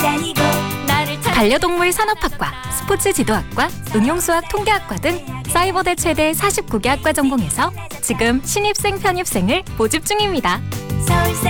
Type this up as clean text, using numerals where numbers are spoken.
반려동물 산업학과, 스포츠 지도학과, 응용수학 통계학과 등 사이버대 최대 49개 학과 전공에서 지금 신입생 편입생을 모집 중입니다.